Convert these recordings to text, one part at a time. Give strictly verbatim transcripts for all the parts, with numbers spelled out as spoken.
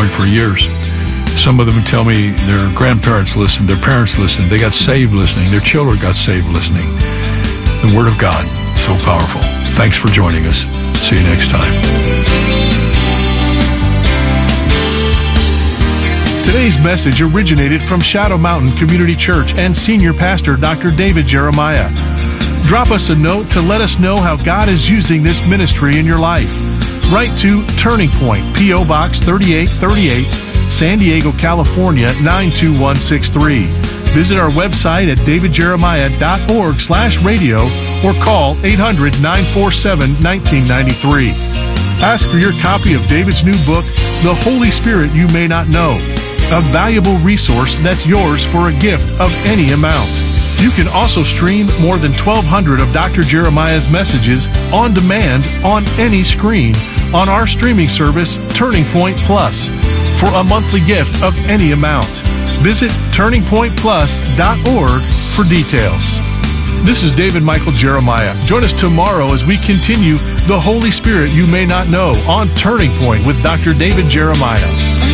Point for years. Some of them tell me their grandparents listened, their parents listened, they got saved listening, their children got saved listening. The Word of God, so powerful. Thanks for joining us. See you next time. Today's message originated from Shadow Mountain Community Church and Senior Pastor Doctor David Jeremiah. Drop us a note to let us know how God is using this ministry in your life. Write to Turning Point, P O Box thirty-eight thirty-eight, San Diego, California, nine two one six three. Visit our website at david jeremiah dot org slash radio or call eight hundred, nine four seven, nineteen ninety-three. Ask for your copy of David's new book, The Holy Spirit You May Not Know, a valuable resource that's yours for a gift of any amount. You can also stream more than twelve hundred of Doctor Jeremiah's messages on demand on any screen on our streaming service, Turning Point Plus, for a monthly gift of any amount. Visit turning point plus dot org for details. This is David Michael Jeremiah. Join us tomorrow as we continue The Holy Spirit You May Not Know on Turning Point with Doctor David Jeremiah.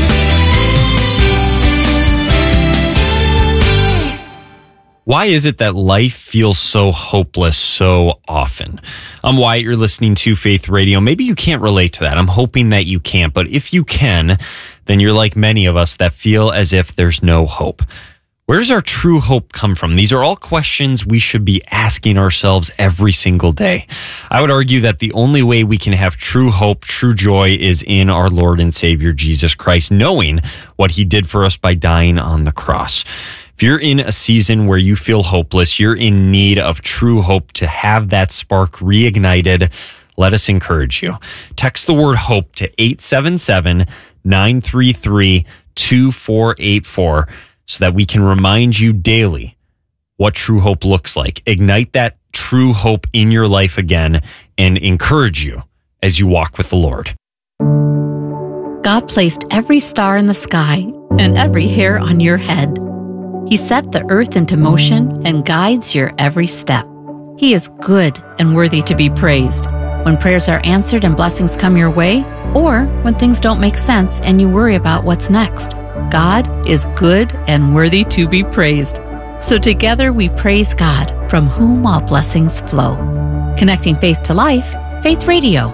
Why is it that life feels so hopeless so often? I'm Wyatt, you're listening to Faith Radio. Maybe you can't relate to that. I'm hoping that you can't, but if you can, then you're like many of us that feel as if there's no hope. Where does our true hope come from? These are all questions we should be asking ourselves every single day. I would argue that the only way we can have true hope, true joy is in our Lord and Savior, Jesus Christ, knowing what he did for us by dying on the cross. If you're in a season where you feel hopeless, you're in need of true hope to have that spark reignited, let us encourage you. Text the word HOPE to eight seven seven, nine three three, two four eight four so that we can remind you daily what true hope looks like. Ignite that true hope in your life again and encourage you as you walk with the Lord. God placed every star in the sky and every hair on your head. He set the earth into motion and guides your every step. He is good and worthy to be praised. When prayers are answered and blessings come your way, or when things don't make sense and you worry about what's next, God is good and worthy to be praised. So together we praise God, from whom all blessings flow. Connecting faith to life, Faith Radio.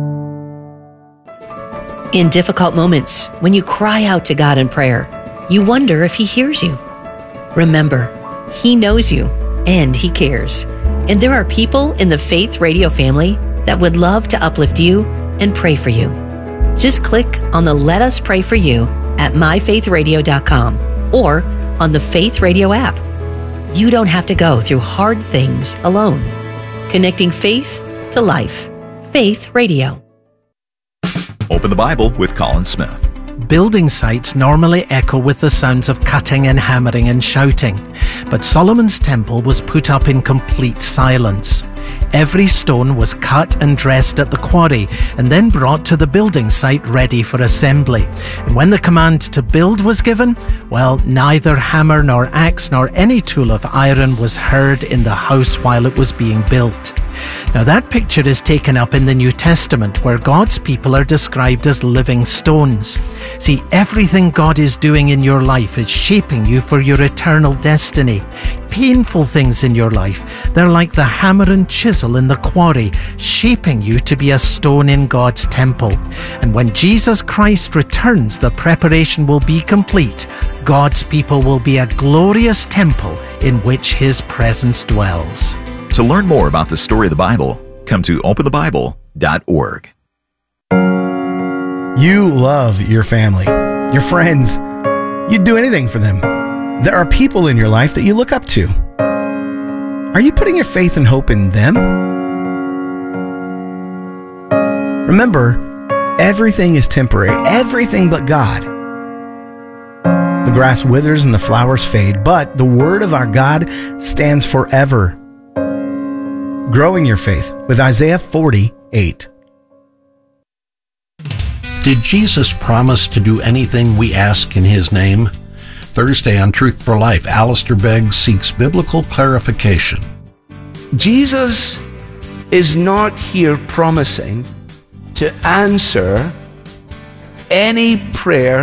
In difficult moments, when you cry out to God in prayer, you wonder if he hears you. Remember, he knows you and he cares. And there are people in the Faith Radio family that would love to uplift you and pray for you. Just click on the Let Us Pray For You at my faith radio dot com or on the Faith Radio app. You don't have to go through hard things alone. Connecting faith to life. Faith Radio. Open the Bible with Colin Smith. Building sites normally echo with the sounds of cutting and hammering and shouting, but Solomon's temple was put up in complete silence. Every stone was cut and dressed at the quarry and then brought to the building site ready for assembly. And when the command to build was given, well, neither hammer nor axe nor any tool of iron was heard in the house while it was being built. Now that picture is taken up in the New Testament, where God's people are described as living stones. See, everything God is doing in your life is shaping you for your eternal destiny. Painful things in your life, they're like the hammer and chisel in the quarry, shaping you to be a stone in God's temple. And when Jesus Christ returns, the preparation will be complete. God's people will be a glorious temple in which his presence dwells. To learn more about the story of the Bible, come to open the bible dot org. You love your family, your friends. You'd do anything for them. There are people in your life that you look up to. Are you putting your faith and hope in them? Remember, everything is temporary, everything but God. The grass withers and the flowers fade, but the word of our God stands forever. Growing your faith with Isaiah forty-eight. Did Jesus promise to do anything we ask in his name? Thursday on Truth for Life, Alistair Begg seeks biblical clarification. Jesus is not here promising to answer any prayer